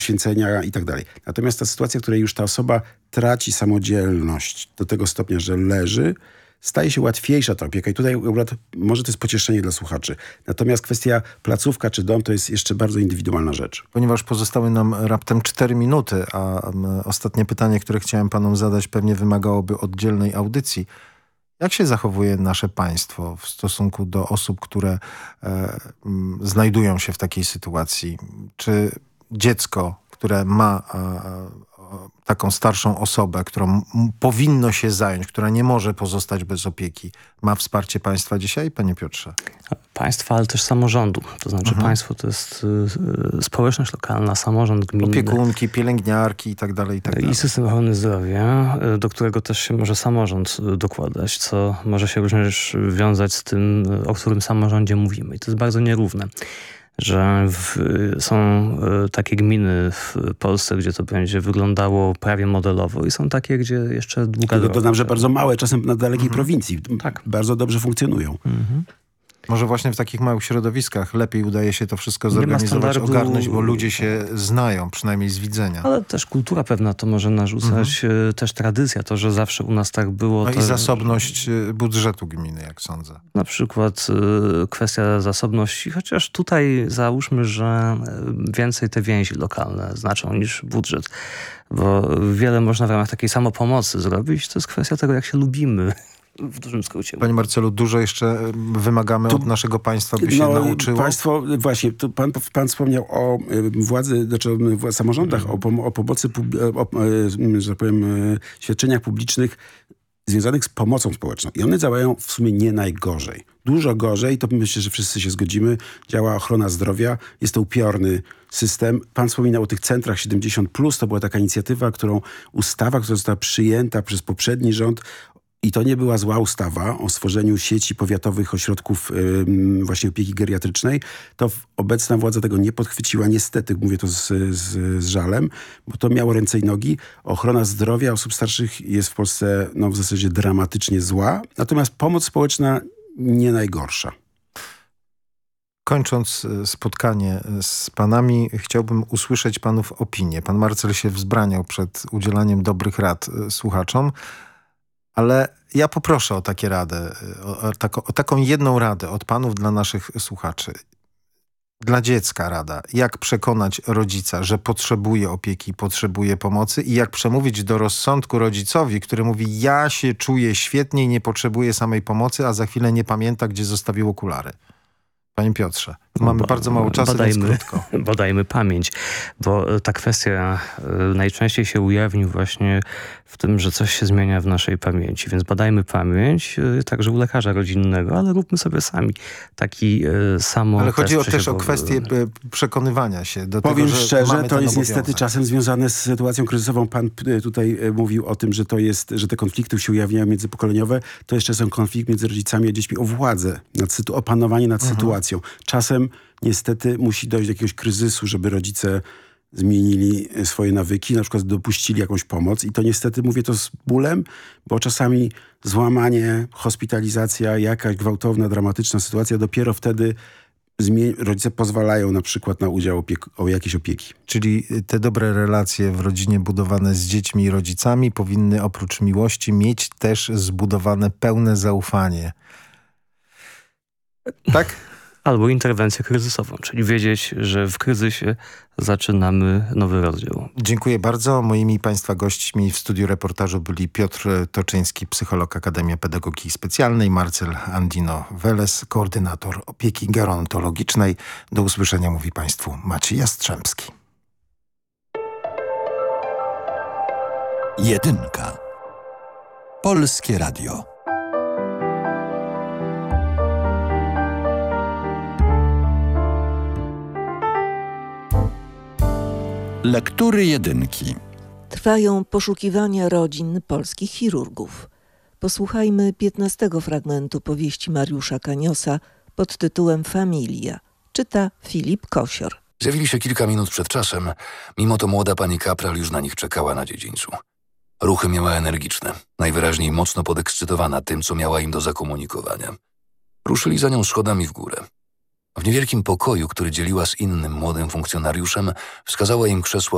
poświęcenia i tak dalej. Natomiast ta sytuacja, w której już ta osoba traci samodzielność do tego stopnia, że leży, staje się łatwiejsza ta opieka i tutaj akurat może to jest pocieszenie dla słuchaczy. Natomiast kwestia placówka czy dom to jest jeszcze bardzo indywidualna rzecz. Ponieważ pozostały nam raptem 4 minuty, a ostatnie pytanie, które chciałem panom zadać, pewnie wymagałoby oddzielnej audycji. Jak się zachowuje nasze państwo w stosunku do osób, które znajdują się w takiej sytuacji? Czy dziecko, które ma taką starszą osobę, którą powinno się zająć, która nie może pozostać bez opieki, ma wsparcie państwa dzisiaj, panie Piotrze? Państwa, ale też samorządu. To znaczy państwo to jest społeczność lokalna, samorząd gminny. Opiekunki, pielęgniarki i tak dalej, i tak dalej. I system ochrony zdrowia, do którego też się może samorząd dokładać, co może się również wiązać z tym, o którym samorządzie mówimy. I to jest bardzo nierówne, że są takie gminy w Polsce, gdzie to będzie wyglądało prawie modelowo i są takie, gdzie jeszcze długa droga. Dodam, że bardzo małe, czasem na dalekiej prowincji. Tak. Bardzo dobrze funkcjonują. Może właśnie w takich małych środowiskach lepiej udaje się to wszystko zorganizować, ogarnąć, bo ludzie się znają, przynajmniej z widzenia. Ale też kultura pewna to może narzucać, też tradycja, to, że zawsze u nas tak było. No i zasobność budżetu gminy, jak sądzę. Na przykład kwestia zasobności, chociaż tutaj załóżmy, że więcej te więzi lokalne znaczą niż budżet, bo wiele można w ramach takiej samopomocy zrobić. To jest kwestia tego, jak się lubimy. W dużym skrócie. Panie Marcelu, dużo jeszcze wymagamy od naszego państwa, by się nauczyło. Państwo, właśnie, tu pan wspomniał o władzy, znaczy o samorządach, o pomocy, że tak powiem, świadczeniach publicznych związanych z pomocą społeczną. I one działają w sumie nie najgorzej. Dużo gorzej, to myślę, że wszyscy się zgodzimy, działa ochrona zdrowia. Jest to upiorny system. Pan wspominał o tych centrach 70+. To była taka inicjatywa, ustawa, która została przyjęta przez poprzedni rząd. I to nie była zła ustawa o stworzeniu sieci powiatowych ośrodków właśnie opieki geriatrycznej. To obecna władza tego nie podchwyciła. Niestety, mówię to z żalem, bo to miało ręce i nogi. Ochrona zdrowia osób starszych jest w Polsce w zasadzie dramatycznie zła. Natomiast pomoc społeczna nie najgorsza. Kończąc spotkanie z panami, chciałbym usłyszeć panów opinię. Pan Marcel się wzbraniał przed udzielaniem dobrych rad słuchaczom, ale ja poproszę o takie radę, o taką jedną radę od panów dla naszych słuchaczy. Dla dziecka rada. Jak przekonać rodzica, że potrzebuje opieki, potrzebuje pomocy i jak przemówić do rozsądku rodzicowi, który mówi: ja się czuję świetnie i nie potrzebuję samej pomocy, a za chwilę nie pamięta, gdzie zostawił okulary. Panie Piotrze, mamy bardzo mało czasu, więc krótko. Badajmy pamięć, bo ta kwestia najczęściej się ujawni właśnie w tym, że coś się zmienia w naszej pamięci. Więc badajmy pamięć także u lekarza rodzinnego, ale róbmy sobie sami taki Ale chodzi też o kwestię przekonywania się do Powiem tego, że szczerze, mamy to jest obowiązek. niestety czasem związane z sytuacją kryzysową. Pan tutaj mówił o tym, że te konflikty się ujawniają międzypokoleniowe. To jeszcze są konflikty między rodzicami a dziećmi o władzę, o panowanie nad sytuacją. Czasem niestety musi dojść do jakiegoś kryzysu, żeby rodzice zmienili swoje nawyki, na przykład dopuścili jakąś pomoc i to niestety mówię to z bólem, bo czasami złamanie, hospitalizacja, jakaś gwałtowna, dramatyczna sytuacja, dopiero wtedy rodzice pozwalają na przykład na udział o jakieś opieki. Czyli te dobre relacje w rodzinie budowane z dziećmi i rodzicami powinny oprócz miłości mieć też zbudowane pełne zaufanie. Tak? Albo interwencję kryzysową, czyli wiedzieć, że w kryzysie zaczynamy nowy rozdział. Dziękuję bardzo. Moimi państwa gośćmi w studiu reportażu byli Piotr Toczyński, psycholog Akademii Pedagogiki Specjalnej, Marcel Andino-Weles, koordynator opieki gerontologicznej. Do usłyszenia mówi państwu Maciej Jastrzębski. Jedynka. Polskie Radio. Lektury jedynki. Trwają poszukiwania rodzin polskich chirurgów. Posłuchajmy 15 fragmentu powieści Mariusza Kaniosa pod tytułem Familia. Czyta Filip Kosior. Zjawili się kilka minut przed czasem, mimo to młoda pani kapral już na nich czekała na dziedzińcu. Ruchy miała energiczne, najwyraźniej mocno podekscytowana tym, co miała im do zakomunikowania. Ruszyli za nią schodami w górę. W niewielkim pokoju, który dzieliła z innym młodym funkcjonariuszem, wskazała im krzesło